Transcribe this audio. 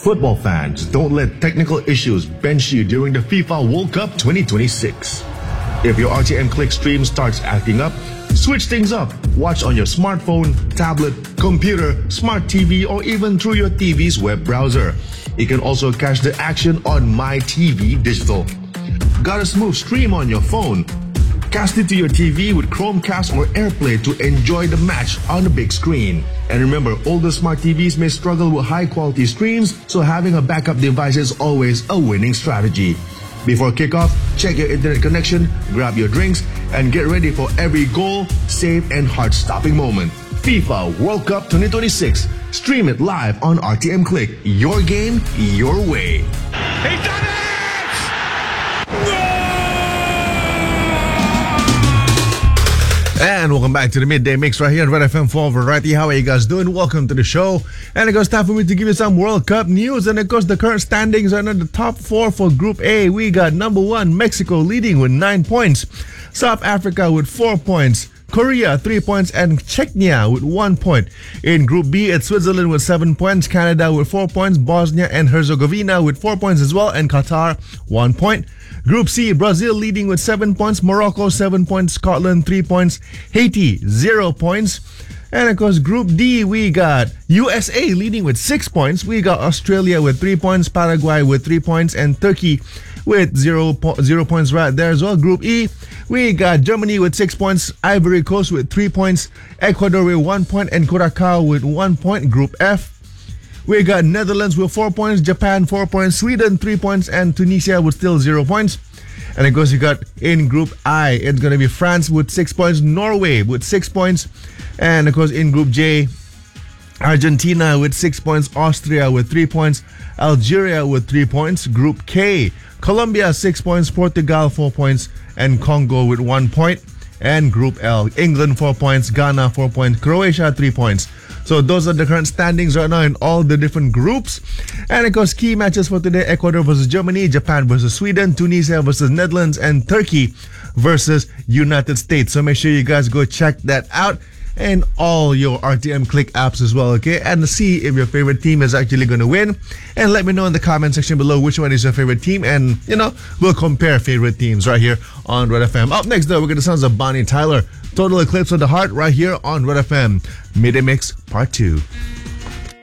Football fans, don't let technical issues bench you during the FIFA World Cup 2026. If your RTM Click stream starts acting up, switch things up. Watch on your smartphone, tablet, computer, smart TV, or even through your TV's web browser. You can also catch the action on MyTV Digital. Got a smooth stream on your phone? Cast it to your TV with Chromecast or AirPlay to enjoy the match on the big screen. And remember, older smart TVs may struggle with high-quality streams, so having a backup device is always a winning strategy. Before kickoff, check your internet connection, grab your drinks, and get ready for every goal, save, and heart-stopping moment. FIFA World Cup 2026. Stream it live on RTM Click. Your game, your way. He's done it! And welcome back to the Midday Mix right here on Red FM 4 Variety. How are you guys doing? Welcome to the show. And it goes time for me to give you some World Cup news. And of course, the current standings are in the top four for Group A. We got number one, Mexico leading with 9 points. South Africa with 4 points. Korea 3 points and Czechia with 1 point. In Group B, it's Switzerland with 7 points, Canada with 4 points, Bosnia and Herzegovina with 4 points as well, and Qatar 1 point. Group C, Brazil leading with 7 points, Morocco 7 points, Scotland 3 points, Haiti 0 points. And of course, Group D, we got USA leading with 6 points. We got Australia with 3 points, Paraguay with 3 points, and Turkey with 0 points right there as well. Group E, we got Germany with 6 points, Ivory Coast with 3 points, Ecuador with 1 point, and Curacao with 1 point. Group F, we got Netherlands with 4 points, Japan 4 points, Sweden 3 points, and Tunisia with still 0 points. And of course, you got in Group I, it's going to be France with 6 points, Norway with 6 points, and of course in Group J, Argentina with 6 points, Austria with 3 points, Algeria with 3 points. Group K, Colombia 6 points, Portugal 4 points, and Congo with 1 point. And Group L, England 4 points, Ghana 4 points, Croatia 3 points. So those are the current standings right now in all the different groups. And of course, key matches for today: Ecuador versus Germany, Japan versus Sweden, Tunisia versus Netherlands, and Turkey versus United States. So make sure you guys go check that out and all your RTM Click apps as well, okay? And see if your favorite team is actually going to win. And let me know in the comment section below which one is your favorite team. And, we'll compare favorite teams right here on Red FM. Up next, though, we're going to sound of Bonnie Tyler. Total Eclipse of the Heart right here on Red FM. Midday Mix Part 2.